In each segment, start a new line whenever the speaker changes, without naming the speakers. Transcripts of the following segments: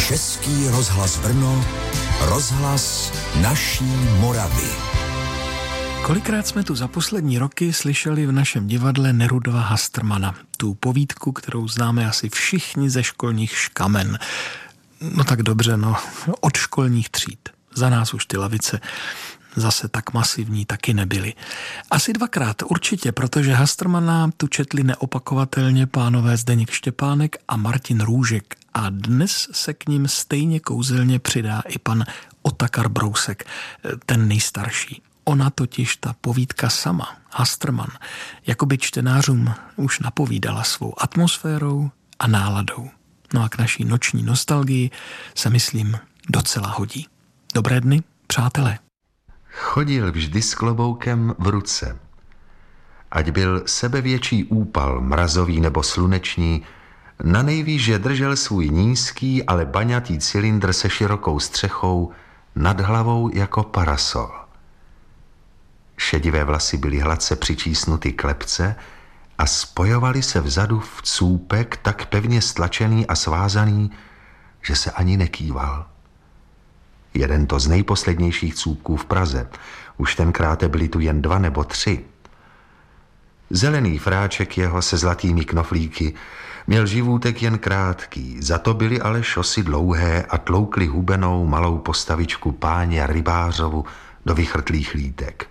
Český rozhlas Brno, rozhlas naší Moravy.
Kolikrát jsme tu za poslední roky slyšeli v našem divadle Nerudova Hastrmana, tu povídku, kterou známe asi všichni ze školních škamen. No tak dobře, od školních tříd. Za nás už ty lavice zase tak masivní taky nebyly. Asi dvakrát určitě, protože Hastrmana tu četli neopakovatelně pánové Zdeněk Štěpánek a Martin Růžek a dnes se k ním stejně kouzelně přidá i pan Otakar Brousek, ten nejstarší. Ona totiž, ta povídka sama, Hastrman, jakoby čtenářům už napovídala svou atmosférou a náladou. No a k naší noční nostalgii se, myslím, docela hodí. Dobré dny, přátelé.
Chodil vždy s kloboukem v ruce. Ať byl sebevětší úpal, mrazový nebo sluneční, na nejvýš držel svůj nízký, ale baňatý cylindr se širokou střechou nad hlavou jako parasol. Šedivé vlasy byly hladce přičísnuty k lebce a spojovaly se vzadu v cůpek tak pevně stlačený a svázaný, že se ani nekýval. Jeden to z nejposlednějších cůpků v Praze. Už tenkrát byli tu jen 2 nebo 3. Zelený fráček jeho se zlatými knoflíky měl živůtek jen krátký, za to byly ale šosy dlouhé a tloukly hubenou malou postavičku páně Rybářovu do vychrtlých lítek.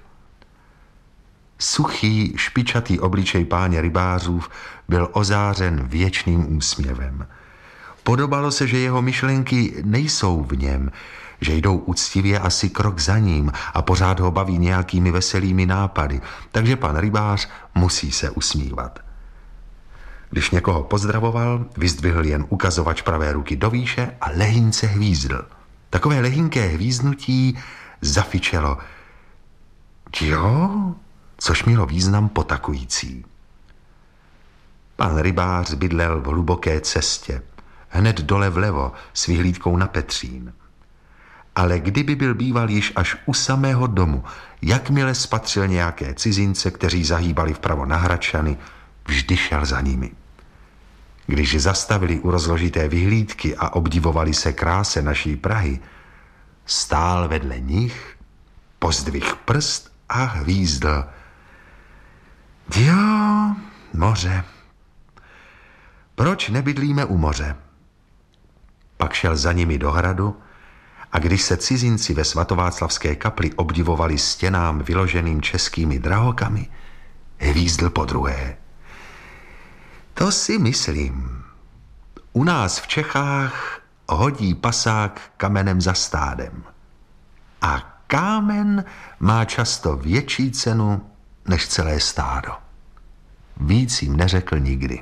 Suchý, špičatý obličej páně Rybářův byl ozářen věčným úsměvem. Podobalo se, že jeho myšlenky nejsou v něm, že jdou úctivě asi krok za ním a pořád ho baví nějakými veselými nápady, takže pan Rybář musí se usmívat. Když někoho pozdravoval, vyzdvihl jen ukazovač pravé ruky do výše a lehýnce hvízdl. Takové lehynké hvízdnutí zafičelo. Jo, což mělo význam potakující. Pan Rybář bydlel v hluboké cestě, hned dole vlevo s vyhlídkou na Petřín. Ale kdyby byl býval již až u samého domu, jakmile spatřil nějaké cizince, kteří zahýbali vpravo na Hradčany, vždy šel za nimi. Když zastavili u rozložité vyhlídky a obdivovali se kráse naší Prahy, stál vedle nich, pozdvihl prst a hvízdl. Jo, moře. Proč nebydlíme u moře? Pak šel za nimi do hradu a když se cizinci ve svatováclavské kapli obdivovali stěnám vyloženým českými drahokami, hvízdl podruhé. To si myslím. U nás v Čechách hodí pasák kamenem za stádem. A kámen má často větší cenu než celé stádo. Víc jim neřekl nikdy.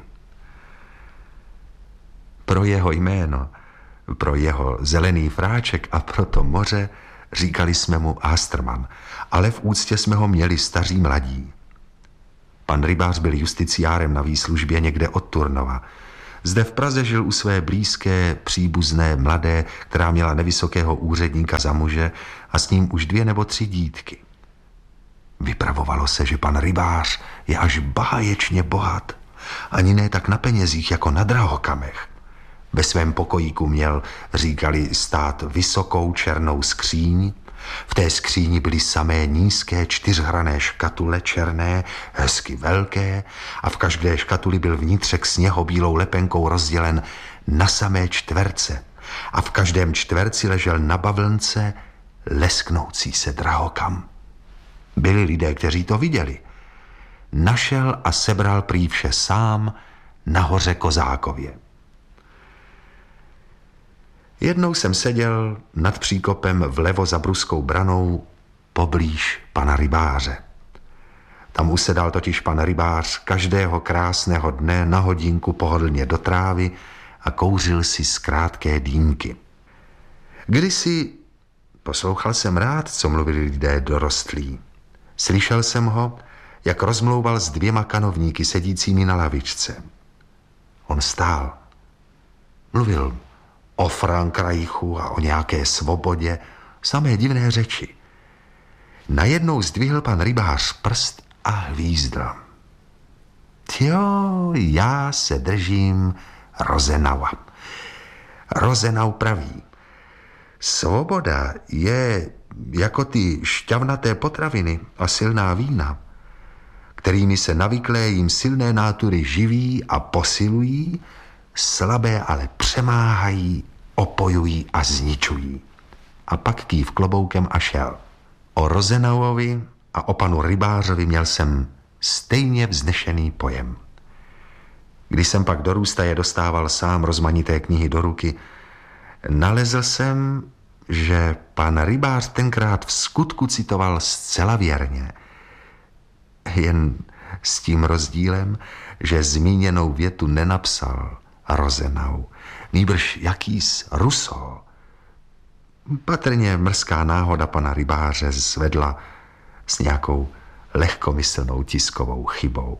Pro jeho jméno, pro jeho zelený fráček a pro to moře říkali jsme mu Hastrman, ale v úctě jsme ho měli staří mladí. Pan Rybář byl justiciárem na výslužbě někde od Turnova. Zde v Praze žil u své blízké, příbuzné mladé, která měla nevysokého úředníka za muže a s ním už 2 nebo 3 dítky. Vypravovalo se, že pan Rybář je až báječně bohat, ani ne tak na penězích jako na drahokamech. Ve svém pokojíku měl, říkali, stát vysokou černou skříň. V té skříni byly samé nízké 4hrané škatule černé, hezky velké, a v každé škatuli byl vnitřek sněhobílou lepenkou rozdělen na samé čtverce a v každém čtverci ležel na bavlnce lesknoucí se drahokam. Byli lidé, kteří to viděli. Našel a sebral prý vše sám na hoře Kozákově. Jednou jsem seděl nad příkopem vlevo za Bruskou branou poblíž pana Rybáře. Tam usedal totiž pan Rybář každého krásného dne na hodinku pohodlně do trávy a kouřil si z krátké dýmky. Kdysi poslouchal jsem rád, co mluvili lidé dorostlí. Slyšel jsem ho, jak rozmlouval s 2 kanovníky sedícími na lavičce. On stál. Mluvil o Frankreichu a o nějaké svobodě, samé divné řeči. Najednou zdvihl pan Rybář prst a hvízdl. Jo, já se držím Rozenava. Rozenau praví: svoboda je jako ty šťavnaté potraviny a silná vína, kterými se navyklé jim silné nátury živí a posilují, slabé ale přemáhají, opojují a zničují. A pak kýv kloboukem a šel. O Rozenauovi a o panu rybářovi měl jsem stejně vznešený pojem. Když jsem pak do Růstaje dostával sám rozmanité knihy do ruky, nalezl jsem, že pan rybář tenkrát v skutku citoval zcela věrně. Jen s tím rozdílem, že zmíněnou větu nenapsal Rozenau, nýbrž jakýs Rousseau. Patrně mrzká náhoda pana rybáře zvedla s nějakou lehkomyslnou tiskovou chybou.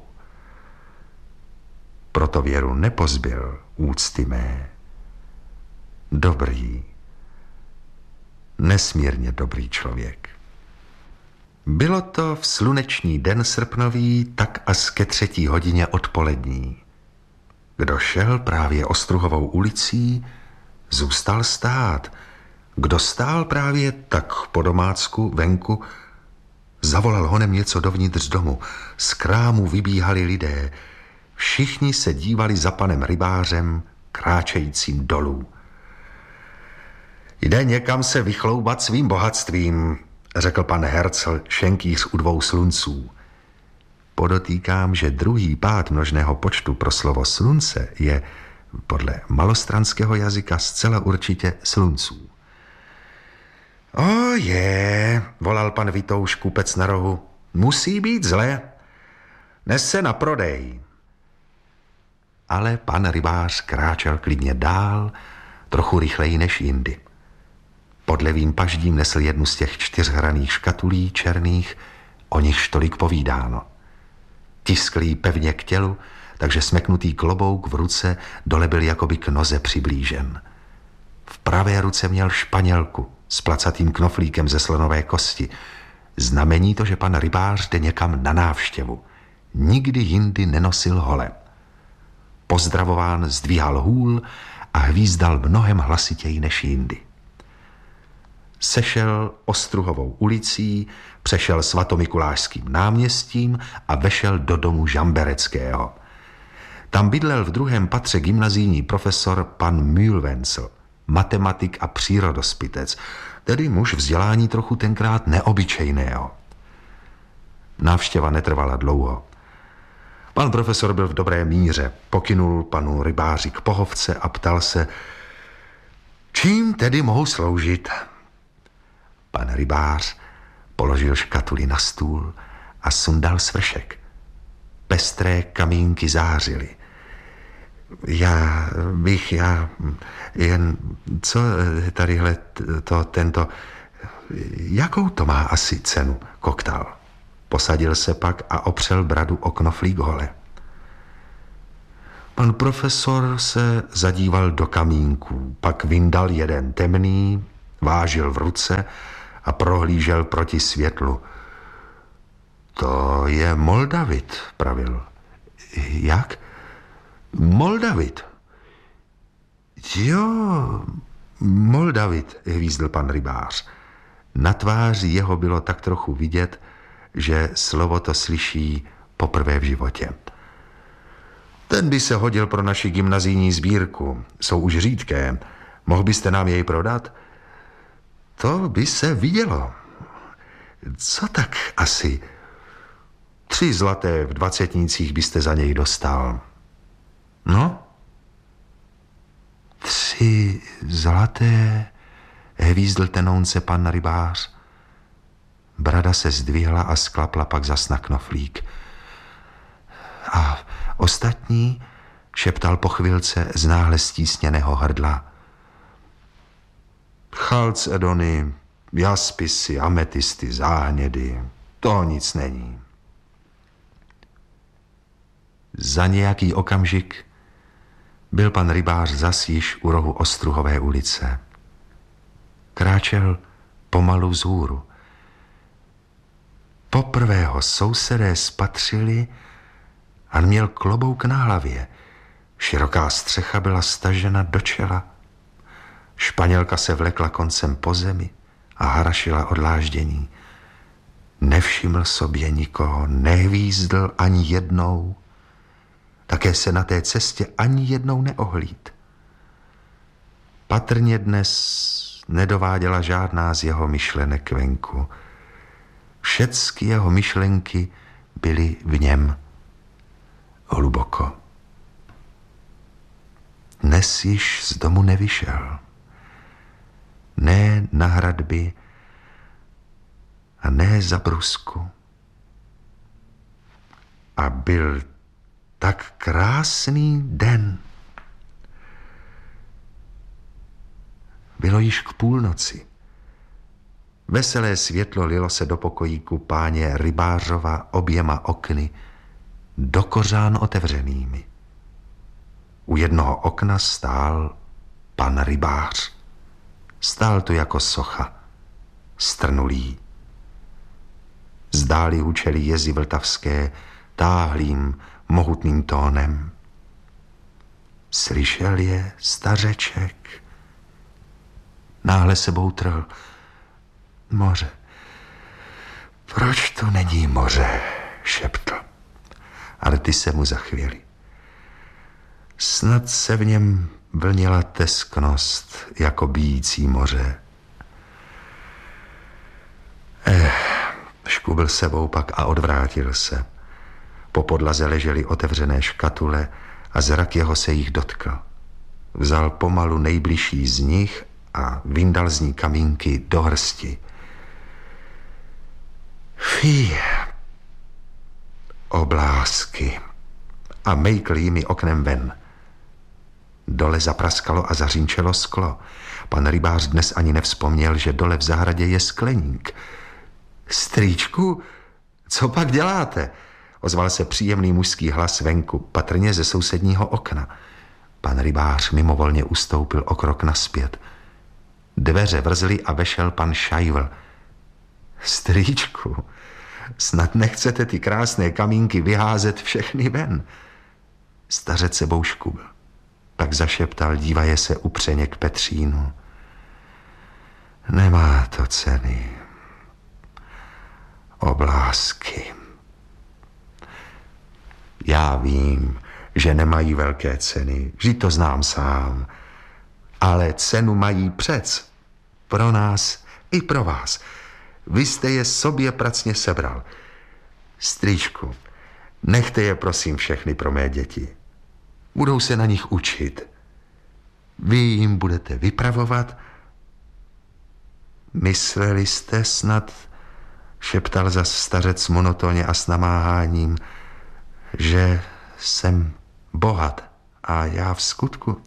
Proto věru nepozbyl úcty mé. Dobrý, nesmírně dobrý člověk. Bylo to v sluneční den srpnový, tak as ke 3. hodině odpolední. Kdo šel právě Ostruhovou ulicí, zůstal stát. Kdo stál právě tak po domácku venku, zavolal honem něco dovnitř domu. Z krámu vybíhali lidé. Všichni se dívali za panem rybářem, kráčejícím dolů. Jde někam se vychloubat svým bohatstvím, řekl pan Herzl, šenkýř u 2 slunců. Podotýkám, že druhý pád množného počtu pro slovo slunce je podle malostranského jazyka zcela určitě slunců. Volal pan Vitouš, kupec na rohu, musí být zle. Nes se na prodej. Ale pan rybář kráčel klidně dál, trochu rychleji než jindy. Pod levým paždím nesl jednu z těch 4hraných škatulí černých, o nichž tolik povídáno. Tiskl jí pevně k tělu, takže smeknutý klobouk v ruce dole byl jakoby k noze přiblížen. V pravé ruce měl španělku s placatým knoflíkem ze slonové kosti. Znamení to, že pan rybář jde někam na návštěvu. Nikdy jindy nenosil hole. Pozdravován zdvíhal hůl a hvízdal mnohem hlasitěji než jindy. Sešel Ostruhovou ulicí, přešel Svatomikulášským náměstím a vešel do domu Žambereckého. Tam bydlel v 2. patře gymnazijní profesor pan Mühlwenzel, matematik a přírodospitec, tedy muž vzdělání trochu tenkrát neobyčejného. Návštěva netrvala dlouho. Pan profesor byl v dobré míře, pokynul panu rybáři k pohovce a ptal se, čím tedy mohu sloužit? Pan rybář položil škatuli na stůl a sundal svršek. Pestré kamínky zářily. Co tadyhle tento, jakou to má asi cenu, koktal. Posadil se pak a opřel bradu o knoflík hole. Pan profesor se zadíval do kamínků, pak vyndal jeden temný, vážil v ruce a prohlížel proti světlu. To je Moldavit, pravil. Jak? Moldavit. Jo, Moldavit, hvízdl pan rybář. Na tváři jeho bylo tak trochu vidět, že slovo to slyší poprvé v životě. Ten by se hodil pro naši gymnazijní sbírku. Jsou už řídké. Mohl byste nám jej prodat? To by se vidělo. Co tak asi? 3 zlaté v 20 byste za něj dostal. No? 3 zlaté, hvízdl tenounce pan rybář. Brada se zdvihla a sklapla pak zas na knoflík. A ostatní, šeptal po chvilce z náhle stísněného hrdla. Chalcedony, jaspisy, ametisty, záhnědy, to nic není. Za nějaký okamžik byl pan rybář zas již u rohu Ostruhové ulice. Kráčel pomalu vzhůru. Poprvé ho sousedé spatřili a měl klobouk na hlavě. Široká střecha byla stažena do čela. Španělka se vlekla koncem po zemi a harašila od dláždění. Nevšiml sobě nikoho, nehvízdl ani jednou. Také se na té cestě ani jednou neohlíd. Patrně dnes nedováděla žádná z jeho myšlenek venku. Všecky jeho myšlenky byly v něm hluboko. Dnes již z domu nevyšel. Ne na hradby a ne za brusku. A byl tak krásný den. Bylo již k půlnoci. Veselé světlo lilo se do pokojíku páně Rybářova oběma okny, do kořán otevřenými. U jednoho okna stál pan Rybář. Stál tu jako socha, strnulý. Zdáli hučely jezy vltavské táhlým, mohutným tónem. Slyšel je stařeček. Náhle sebou trhl. Moře. Proč to není moře? Šeptl. Ale ty se mu zachvěli. Snad se v něm vlnila tesknost, jako bijící moře. Škubl sebou pak a odvrátil se. Po podlaze ležely otevřené škatule a zrak jeho se jich dotkl. Vzal pomalu nejbližší z nich a vyndal z ní kamínky do hrsti. Fí, oblásky. A mejkl jimi oknem ven. Dole zapraskalo a zařinčelo sklo. Pan Rybář dnes ani nevzpomněl, že dole v zahradě je skleník. Strýčku, co pak děláte? Ozval se příjemný mužský hlas venku, patrně ze sousedního okna. Pan Rybář mimovolně ustoupil o krok nazpět. Dveře vrzly a vešel pan Šajvl. Strýčku, snad nechcete ty krásné kamínky vyházet všechny ven. Stařec sebou škubl. Pak zašeptal, dívaje se upřeně k Petřínu. Nemá to ceny. Oblásky. Já vím, že nemají velké ceny, že to znám sám, ale cenu mají přec. Pro nás i pro vás. Vy jste je sobě pracně sebral. Strýčku, nechte je prosím všechny pro mé děti. Budou se na nich učit. Vy jim budete vypravovat. Mysleli jste snad, šeptal zas stařec monotónně a s namáháním, že jsem bohat a já v skutku.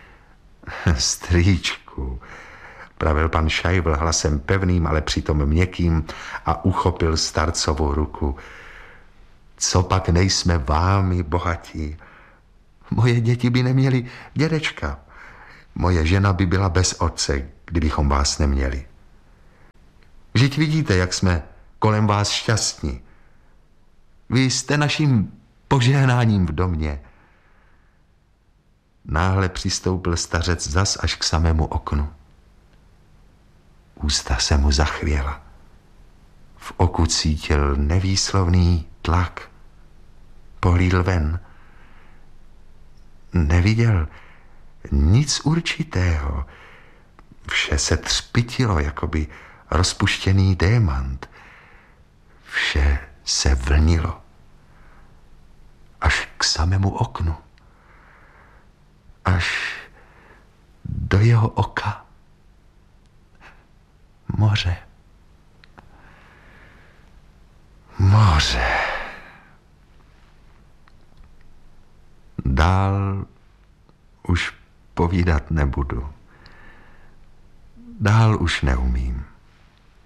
Strýčku, pravil pan Šajvl hlasem pevným, ale přitom měkkým a uchopil starcovou ruku. Co pak nejsme vámi bohatí? Moje děti by neměly dědečka. Moje žena by byla bez otce, kdybychom vás neměli. Vždyť vidíte, jak jsme kolem vás šťastní. Vy jste naším požehnáním v domě. Náhle přistoupil stařec zas až k samému oknu. Ústa se mu zachvěla. V oku cítil nevýslovný tlak. Pohlídl ven. Neviděl nic určitého. Vše se třpytilo, jakoby rozpuštěný démant. Vše se vlnilo. Až k samému oknu. Až do jeho oka. Moře. Moře. Dál už povídat nebudu. Dál už neumím.